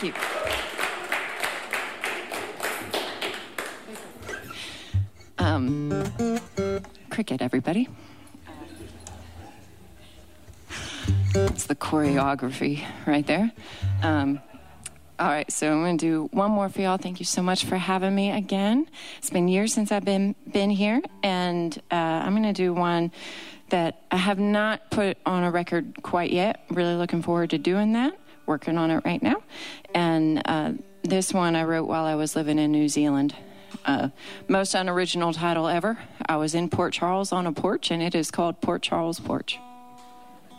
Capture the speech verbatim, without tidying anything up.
Thank you. Um, cricket, everybody. It's the choreography right there. Um, all right, so I'm going to do one more for y'all. Thank you so much for having me again. It's been years since I've been been here, and uh, I'm going to do one that I have not put on a record quite yet. Really looking forward to doing that. Working on it right now. And uh, this one I wrote while I was living in New Zealand. Uh, most unoriginal title ever. I was in Port Charles on a porch, and it is called Port Charles Porch.